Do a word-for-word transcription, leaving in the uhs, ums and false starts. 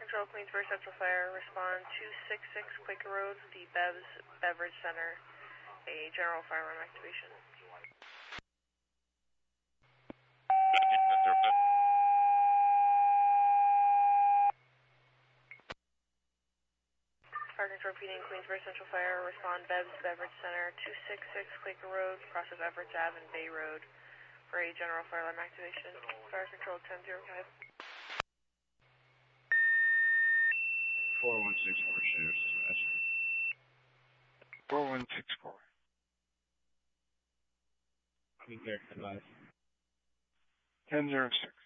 Control, Queensbury Central Fire, respond two six six Quaker Road, the Bev's Beverage Center, a general fire alarm activation. Fire Control, P D and Queensbury Central Fire, respond Bev's Beverage Center, two six six Quaker Road, cross of Everett Ave and Bay Road, for a general fire alarm activation. Fire Control, ten zero five. four one six four, Sheriff's Dispatch. four one six four. Be there, advice. ten zero six.